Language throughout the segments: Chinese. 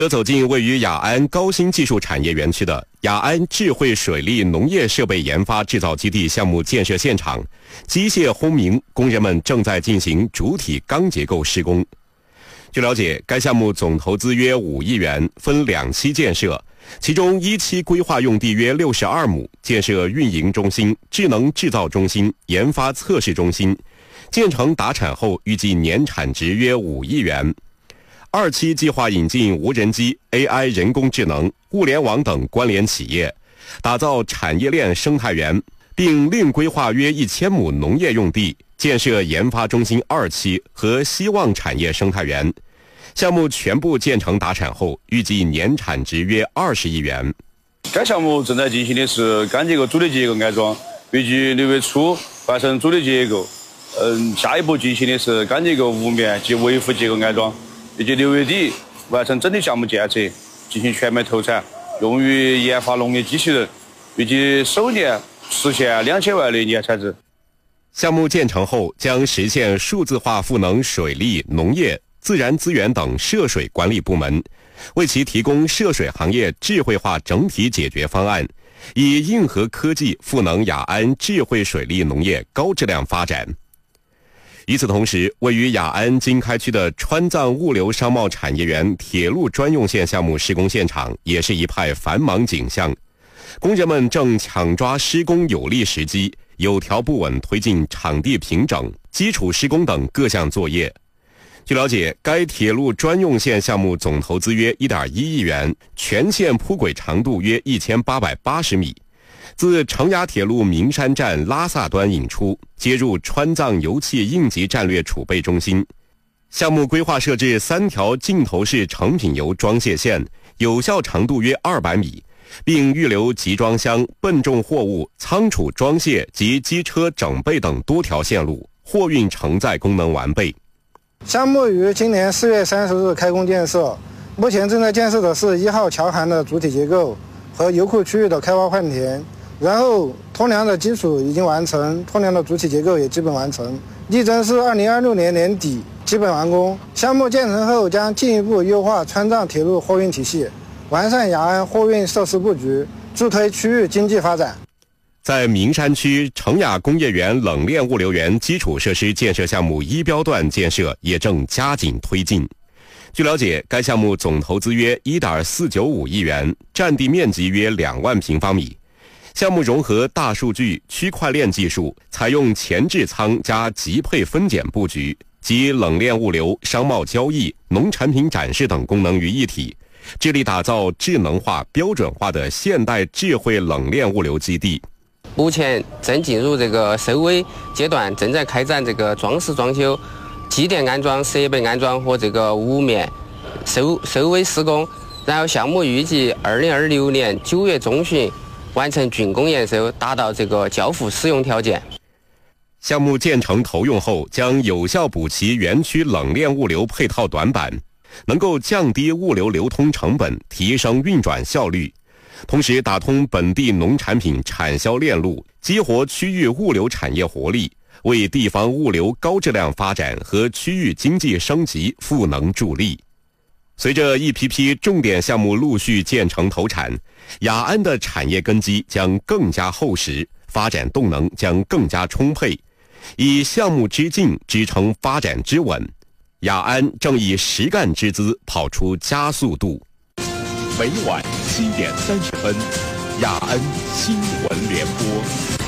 走进位于雅安高新技术产业园区的雅安智慧水利农业设备研发制造基地项目建设现场，机械轰鸣，工人们正在进行主体钢结构施工。据了解，该项目总投资约5亿元，分2期建设，其中1期规划用地约62亩，建设运营中心、智能制造中心、研发测试中心，建成达产后预计年产值约5亿元。2期计划引进无人机、AI 人工智能、物联网等关联企业，打造产业链生态园，并另规划约1000亩农业用地，建设研发中心2期和希望产业生态园。项目全部建成达产后，预计年产值约20亿元。 该项目正在进行的是钢结构主体结构安装，预计6月初完成主体结构。下一步进行的是钢结构屋面及维护结构安装。预计6月底完成整体项目建设，进行全面投产，用于研发农业机器人，预计首年实现2000万的年产值。 项目建成后，将实现数字化赋能水利、农业、自然资源等涉水管理部门，为其提供涉水行业智慧化整体解决方案，以硬核科技赋能雅安智慧水利农业高质量发展。与此同时，位于雅安经开区的川藏物流商贸产业园铁路专用线项目施工现场也是一派繁忙景象，工人们正抢抓施工有利时机，有条不紊推进场地平整、基础施工等各项作业。据了解，该铁路专用线项目总投资约1.1亿元，全线铺轨长度约1880米。自成雅铁路名山站拉萨端引出，接入川藏油气应急战略储备中心。项目规划设置3条径头式成品油装卸线，有效长度约200米，并预留集装箱、笨重货物、仓储装卸及机车整备等多条线路，货运承载功能完备。 项目于今年4月30日开工建设，目前正在建设的是1号桥涵的主体结构和油库区域的开挖换填。然后通梁的基础已经完成，通梁的主体结构也基本完成，力争是2026年年底基本完工。项目建成后将进一步优化川藏铁路货运体系，完善雅安货运设施布局，助推区域经济发展。 在名山区成雅工业园冷链物流园基础设施建设项目1标段建设也正加紧推进。据了解，该项目总投资约1.495亿元，占地面积约2万平方米。项目融合大数据、区块链技术，采用前置仓加集配分拣布局，集冷链物流、商贸交易、农产品展示等功能于一体，致力打造智能化、标准化的现代智慧冷链物流基地。 目前正进入这个收尾阶段，正在开展这个装饰装修、机电安装、设备安装和这个屋面收尾施工。然后项目预计2026年9月中旬完成竣工验收，达到这个交付使用条件。 项目建成投用后，将有效补齐园区冷链物流配套短板，能够降低物流流通成本，提升运转效率，同时打通本地农产品产销链路，激活区域物流产业活力，为地方物流高质量发展和区域经济升级赋能助力。随着一批批重点项目陆续建成投产，雅安的产业根基将更加厚实，发展动能将更加充沛，以项目之劲支撑发展之稳。雅安正以实干之姿跑出加速度。 每晚7点30分，雅安新闻联播。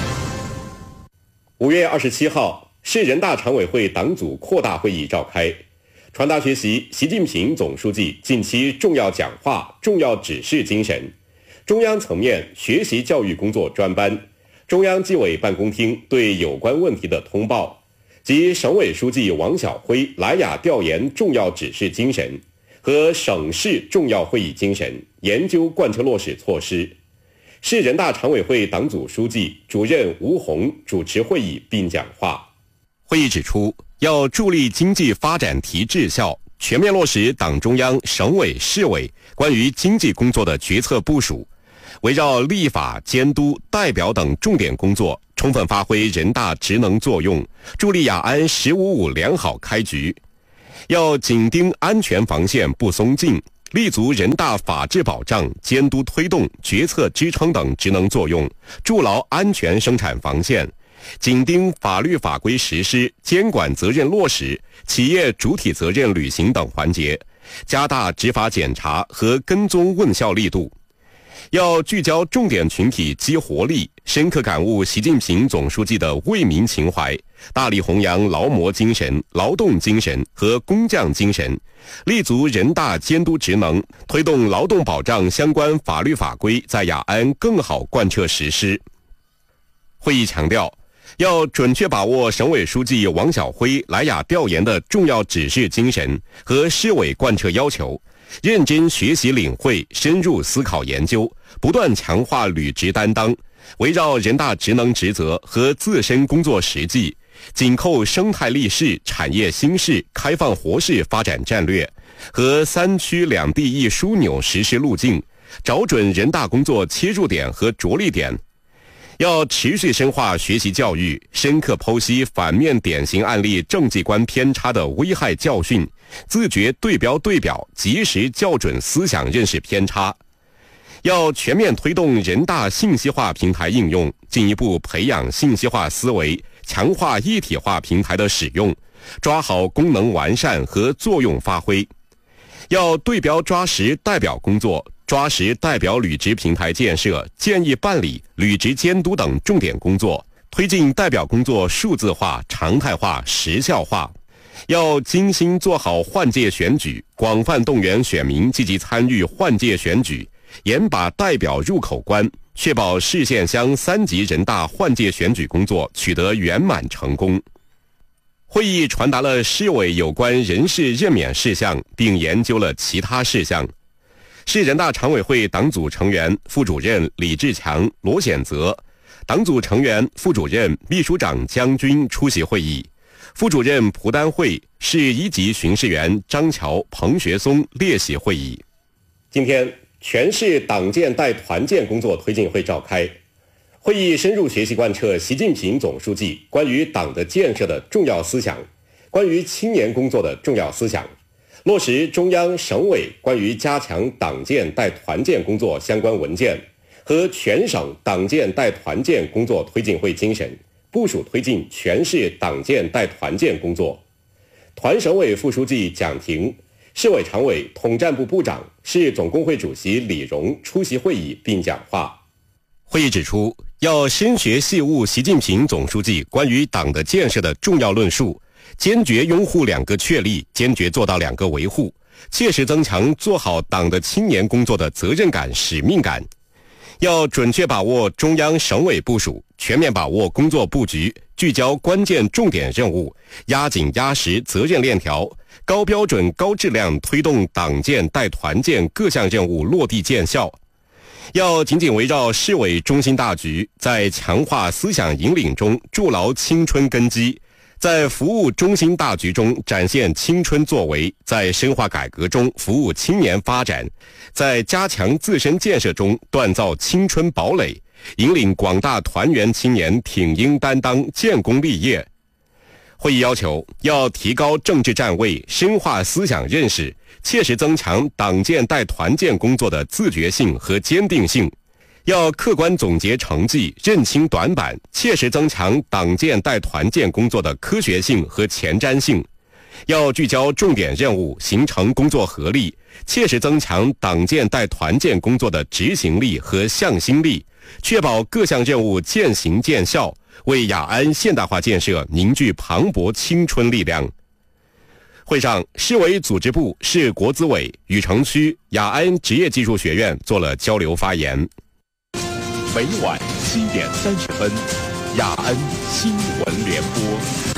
5月27号，市人大常委会党组扩大会议召开。传达学习习近平总书记近期重要讲话、重要指示精神，中央层面学习教育工作专班、中央纪委办公厅对有关问题的通报及省委书记王晓辉莱雅调研重要指示精神和省市重要会议精神，研究贯彻落实措施。市人大常委会党组书记、主任吴宏主持会议并讲话。会议指出，要助力经济发展提质效，全面落实党中央、省委、市委关于经济工作的决策部署，围绕立法、监督、代表等重点工作，充分发挥人大职能作用，助力雅安“15+5”良好开局。要紧盯安全防线不松劲， 立足人大法治保障、监督推动、决策支撑等职能作用，筑牢安全生产防线，紧盯法律法规实施、监管责任落实、企业主体责任履行等环节，加大执法检查和跟踪问效力度。要聚焦重点群体激活力，深刻感悟习近平总书记的为民情怀，大力弘扬劳模精神、劳动精神和工匠精神，立足人大监督职能，推动劳动保障相关法律法规在雅安更好贯彻实施。会议强调，要准确把握省委书记王晓辉来雅调研的重要指示精神和市委贯彻要求，认真学习领会，深入思考研究，不断强化履职担当，围绕人大职能职责和自身工作实际，紧扣生态立市、产业兴市、开放活市发展战略和3区2地1枢纽实施路径，找准人大工作切入点和着力点。要持续深化学习教育，深刻剖析反面典型案例政绩观偏差的危害教训，自觉对标对表，及时校准思想认识偏差。要全面推动人大信息化平台应用，进一步培养信息化思维，强化一体化平台的使用，抓好功能完善和作用发挥。要对标抓实代表工作，抓实代表履职平台建设、建议办理、履职监督等重点工作，推进代表工作数字化、常态化、时效化。要精心做好换届选举，广泛动员选民积极参与换届选举，严把代表入口关，确保市县乡3级人大换届选举工作取得圆满成功。会议传达了市委有关人事任免事项，并研究了其他事项。市人大常委会党组成员、副主任李志强、罗显泽，党组成员、副主任、秘书长江军出席会议，副主任蒲丹慧、市1级巡视员张乔、彭学松列席会议。今天，全市党建代团建工作推进会召开。会议深入学习贯彻习近平总书记关于党的建设的重要思想，关于青年工作的重要思想，落实中央省委关于加强党建代团建工作相关文件和全省党建代团建工作推进会精神，部署推进全市党建代团建工作。团省委副书记蒋婷、市委常委、统战部部长、市总工会主席李荣出席会议并讲话。会议指出，要深学细悟习近平总书记关于党的建设的重要论述，坚决拥护2个确立，坚决做到2个维护，切实增强做好党的青年工作的责任感、使命感。要准确把握中央省委部署，全面把握工作布局，聚焦关键重点任务，压紧压实责任链条，高标准高质量推动党建代团建各项任务落地见效。要紧紧围绕市委中心大局，在强化思想引领中筑牢青春根基，在服务中心大局中展现青春作为，在深化改革中服务青年发展，在加强自身建设中锻造青春堡垒，引领广大团员青年挺膺担当、建功立业。会议要求，要提高政治站位，深化思想认识，切实增强党建代团建工作的自觉性和坚定性。要客观总结成绩，认清短板，切实增强党建代团建工作的科学性和前瞻性。要聚焦重点任务，形成工作合力，切实增强党建代团建工作的执行力和向心力，确保各项任务见行见效，为雅安现代化建设凝聚磅礴青春力量。会上，市委组织部、市国资委、禹城区雅安职业技术学院做了交流发言。 每晚7点30分，雅安新闻联播。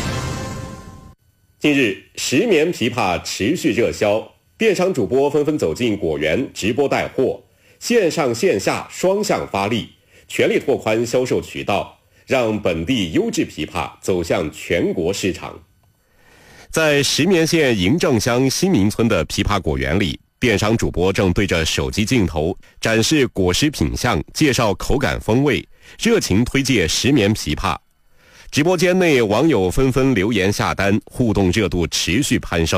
近日，石棉枇杷持续热销，电商主播纷纷走进果园直播带货，线上线下双向发力，全力拓宽销售渠道，让本地优质枇杷走向全国市场。在石棉县迎正乡新民村的枇杷果园里，电商主播正对着手机镜头展示果实品相，介绍口感风味，热情推介石棉枇杷。直播间内，网友纷纷留言下单，互动热度持续攀升。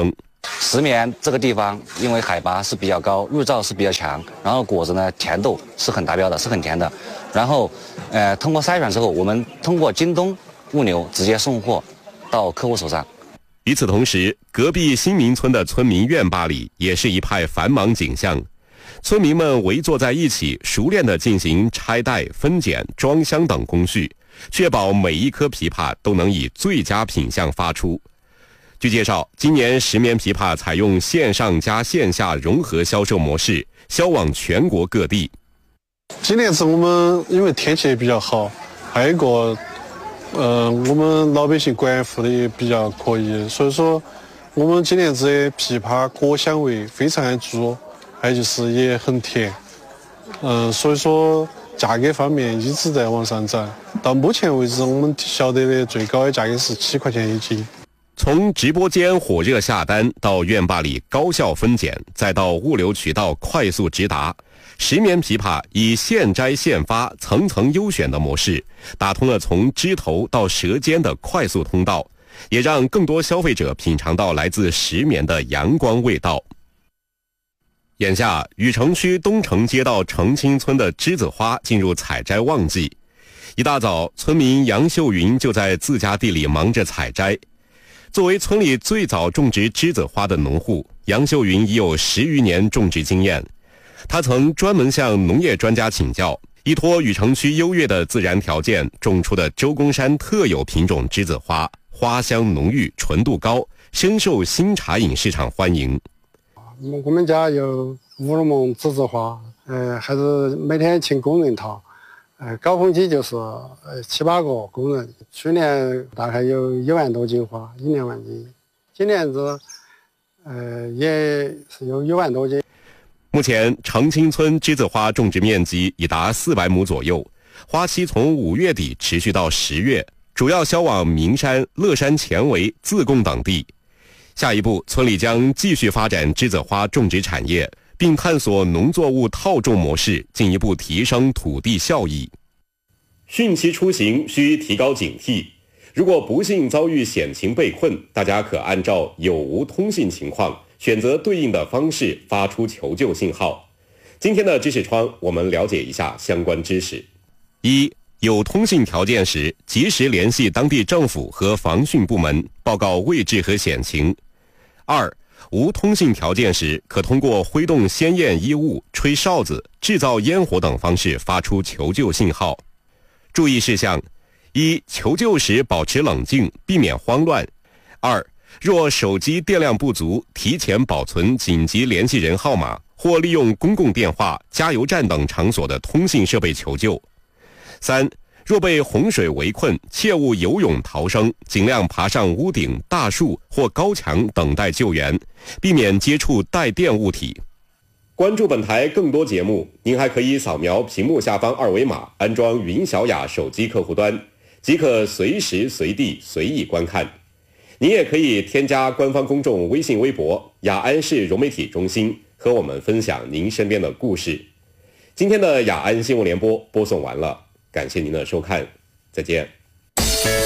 石棉这个地方因为海拔是比较高，日照是比较强，然后果子呢甜度是很达标的，是很甜的。然后，通过筛选之后，我们通过京东物流直接送货到客户手上。 与此同时，隔壁新民村的村民院坝里也是一派繁忙景象。村民们围坐在一起，熟练地进行拆袋、分拣、装箱等工序，确保每一颗枇杷都能以最佳品相发出。据介绍，今年石棉枇杷采用线上加线下融合销售模式，销往全国各地。 今年子我们因为天气也比较好，还有一个，我们老百姓管护的也比较可以，所以说我们今年子的枇杷果香味非常的足，还有就是也很甜，所以说价格方面一直在往上涨。到目前为止，我们晓得的最高的价格是7块钱一斤。 从直播间火热下单到院坝里高效分拣，再到物流渠道快速直达，石棉枇杷以现摘现发、层层优选的模式，打通了从枝头到舌尖的快速通道，也让更多消费者品尝到来自石棉的阳光味道。眼下，禹城区东城街道澄清村的栀子花进入采摘旺季，一大早，村民杨秀云就在自家地里忙着采摘。作为村里最早种植栀子花的农户，杨秀云已有10余年种植经验。他曾专门向农业专家请教，依托禹城区优越的自然条件，种出的周公山特有品种栀子花，花香浓郁，纯度高，深受新茶饮市场欢迎。 我们家有5畷栀子花，还是每天请工人淘。高峰期就是7、8个工人，去年大概有1万多斤花，1、2万斤，今年子也是有1万多斤。 目前澄清村栀子花种植面积已达400亩左右，花期从5月底持续到10月，主要销往名山、乐山前围、自贡等地。下一步，村里将继续发展栀子花种植产业，并探索农作物套种模式，进一步提升土地效益。汛期出行需提高警惕，如果不幸遭遇险情被困，大家可按照有无通信情况，选择对应的方式发出求救信号。今天的知识窗，我们了解一下相关知识。1. 有通信条件时，及时联系当地政府和防汛部门，报告位置和险情。2. 无通信条件时，可通过挥动鲜艳衣物、吹哨子、制造烟火等方式发出求救信号。注意事项： 1. 求救时保持冷静，避免慌乱。2. 若手机电量不足，提前保存紧急联系人号码，或利用公共电话、加油站等场所的通信设备求救。3. 若被洪水围困，切勿游泳逃生，尽量爬上屋顶、大树或高墙等待救援，避免接触带电物体。关注本台更多节目，您还可以扫描屏幕下方2维码，安装云小雅手机客户端，即可随时随地随意观看。您也可以添加官方公众微信微博雅安市融媒体中心，和我们分享您身边的故事。今天的雅安新闻联播播送完了，感谢您的收看，再见。